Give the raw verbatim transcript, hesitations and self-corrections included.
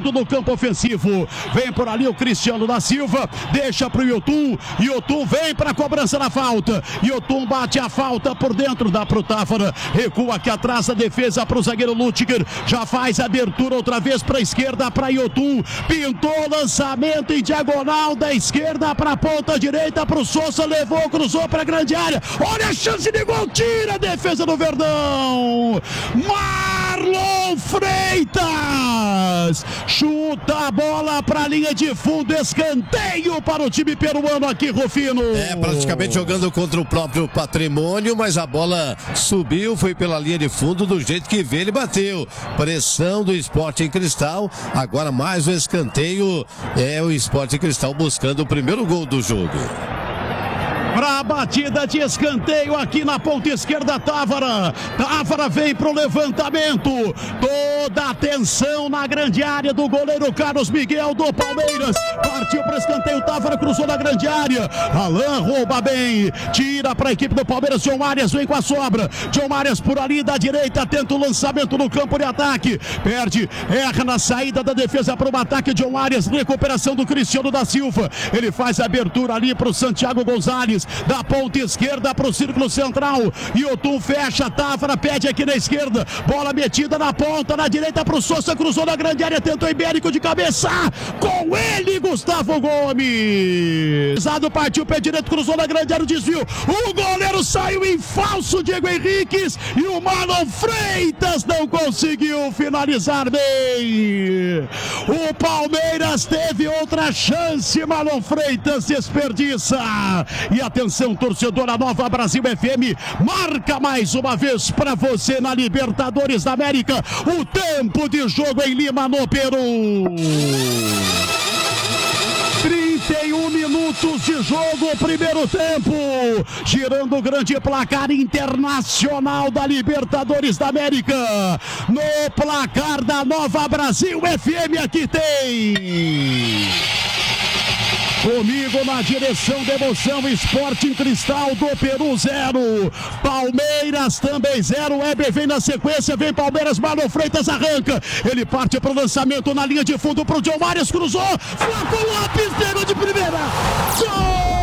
dentro do campo ofensivo. Vem por ali o Cristiano da Silva, deixa pro Yotun, Yotun vem pra cobrança da falta, Yotun bate a falta por dentro, dá pro Távora, recua aqui atrás a defesa pro zagueiro Lutger, já faz a abertura outra vez pra esquerda pra Yotun, pintou lançamento em diagonal da esquerda pra ponta direita pro Sousa, levou, cruzou pra grande área, olha a chance de gol, tira a defesa do Verdão, Marlon Freitas chuta a bola para a linha de fundo, escanteio para o time peruano aqui, Rufino. É, praticamente jogando contra o próprio Patrimônio, mas a bola subiu, foi pela linha de fundo, do jeito que veio, ele bateu. Pressão do Sporting Cristal, agora mais um escanteio, é o Sporting Cristal buscando o primeiro gol do jogo. Para a batida de escanteio aqui na ponta esquerda, Távora. Távora vem para o levantamento. Toda a atenção na grande área do goleiro Carlos Miguel do Palmeiras. Partiu para escanteio, Távora cruzou na grande área. Alain rouba bem. Tira para a equipe do Palmeiras. John Arias vem com a sobra. John Arias por ali da direita. Tenta o lançamento no campo de ataque. Perde, erra na saída da defesa para o ataque. John Arias, recuperação do Cristiano da Silva. Ele faz a abertura ali para o Santiago Gonzalez. Da ponta esquerda para o círculo central. Yotun fecha, Távora pede aqui na esquerda. Bola metida na ponta, na direita para o Sousa, cruzou na grande área, tentou Ibérico de cabeça. Com ele, Gustavo Gomes. Partiu pé direito, cruzou na grande área, o desvio. O goleiro saiu em falso, Diego Henriques. E o Marlon Freitas não conseguiu finalizar bem. O Palmeiras teve outra chance, Marlon Freitas desperdiça. E a Atenção, torcedor, a Nova Brasil F M marca mais uma vez para você na Libertadores da América. O tempo de jogo em Lima, no Peru. trinta e um minutos de jogo, primeiro tempo. Girando o grande placar internacional da Libertadores da América. No placar da Nova Brasil F M, aqui tem... Comigo na direção da emoção, Sporting Cristal do Peru zero, Palmeiras também zero. Weber vem na sequência, vem Palmeiras, Marlon Freitas arranca, ele parte para o lançamento na linha de fundo para o John Arias, cruzou, Flaco Lopes pegou de primeira, gol!